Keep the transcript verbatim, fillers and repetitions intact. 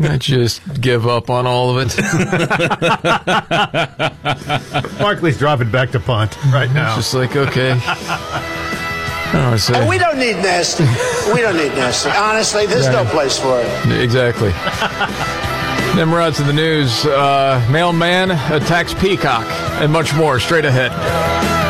I just give up on all of it. Markley's dropping back to punt right now. It's just like, okay. Oh, so. And we don't need nasty. We don't need nasty. Honestly, there's right. no place for it. Exactly. Nimrod's in the news. Uh, mailman attacks peacock and much more straight ahead.